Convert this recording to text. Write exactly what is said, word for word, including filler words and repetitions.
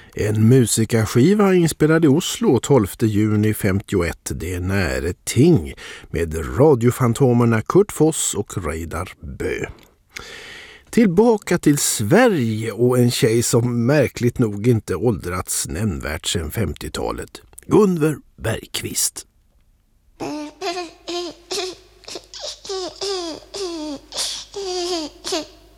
En musikerskiva inspelad i Oslo tolfte juni femtioett, det är nära ting med radiofantomerna Kurt Foss och Reidar Bø. Tillbaka till Sverige och en tjej som märkligt nog inte åldrats nämnvärt sedan femtiotalet. Gunvor Bergqvist.